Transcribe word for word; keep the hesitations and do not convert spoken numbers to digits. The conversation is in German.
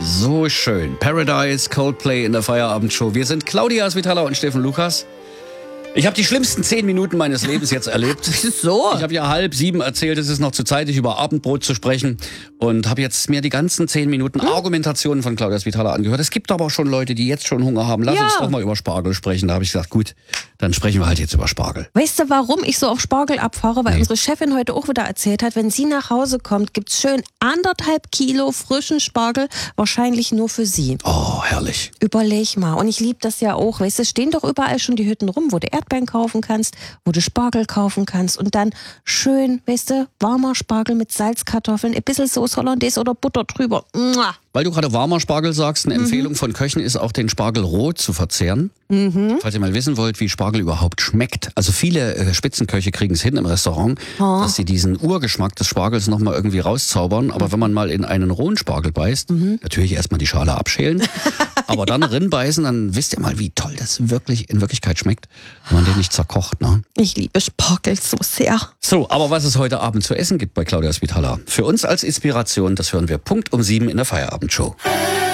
So schön. Paradise, Coldplay in der Feierabendshow. Wir sind Claudia Svitala und Steffen Lukas. Ich habe die schlimmsten zehn Minuten meines Lebens jetzt erlebt. Das ist so. Ich habe ja halb sieben erzählt, es ist noch zu zeitig, über Abendbrot zu sprechen. Und habe jetzt mir die ganzen zehn Minuten hm? Argumentationen von Claudia Svitala angehört. Es gibt aber auch schon Leute, die jetzt schon Hunger haben. Lass ja. uns doch mal über Spargel sprechen. Da habe ich gesagt, gut, dann sprechen wir halt jetzt über Spargel. Weißt du, warum ich so auf Spargel abfahre? Weil nee. unsere Chefin heute auch wieder erzählt hat, wenn sie nach Hause kommt, gibt's schön anderthalb Kilo frischen Spargel, wahrscheinlich nur für sie. Oh, herrlich. Überleg mal. Und ich liebe das ja auch. Weißt du, es stehen doch überall schon die Hütten rum, wo du Erdbeeren kaufen kannst, wo du Spargel kaufen kannst und dann schön, weißt du, warmer Spargel mit Salzkartoffeln, ein bisschen Sauce Hollandaise oder Butter drüber. Mua. Weil du gerade warmer Spargel sagst, eine Mhm. Empfehlung von Köchen ist auch, den Spargel roh zu verzehren. Mhm. Falls ihr mal wissen wollt, wie Spargel überhaupt schmeckt. Also viele äh, Spitzenköche kriegen es hin im Restaurant, Oh. dass sie diesen Urgeschmack des Spargels nochmal irgendwie rauszaubern. Aber wenn man mal in einen rohen Spargel beißt, Mhm. natürlich erstmal die Schale abschälen, aber dann rinbeißen, dann wisst ihr mal, wie toll das wirklich in Wirklichkeit schmeckt, wenn man den nicht zerkocht. Ne? Ich liebe Spargel so sehr. So, aber was es heute Abend zu essen gibt bei Claudia Svitala, für uns als Inspiration, das hören wir Punkt um sieben in der Feierabendshow.